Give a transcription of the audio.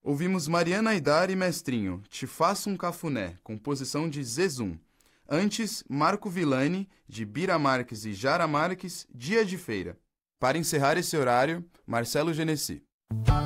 Ouvimos Mariana Aidar e Mestrinho, Te Faço um Cafuné, composição de Zezum. Antes, Marco Villani, de Bira Marques e Jara Marques, Dia de Feira. Para encerrar esse horário, Marcelo Genesi.